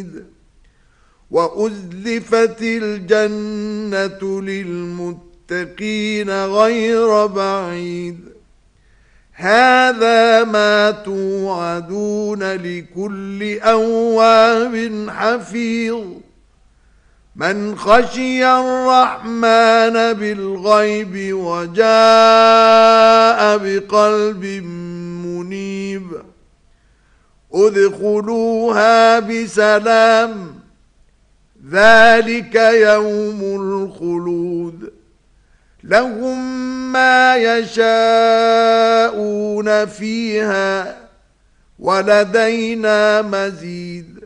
بعيد وأزلفت الجنة للمتقين غير بعيد هذا ما توعدون لكل أواب حفيظ من خشي الرحمن بالغيب وجاء بقلب منيب ادخلوها بسلام ذلك يوم الخلود لهم ما يشاءون فيها ولدينا مزيد